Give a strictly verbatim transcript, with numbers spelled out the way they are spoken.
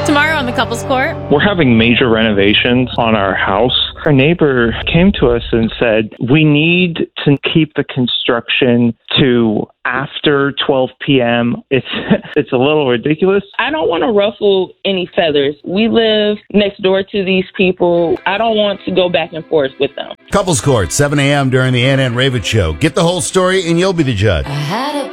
Tomorrow on the Couples Court. We're having major renovations on our house. Our neighbor came to us and said, we need to keep the construction to after twelve p.m. It's it's a little ridiculous. I don't want to ruffle any feathers. We live next door to these people. I don't want to go back and forth with them. Couples Court, seven a.m. during the Ann and Raven Show. Get the whole story and you'll be the judge. I had a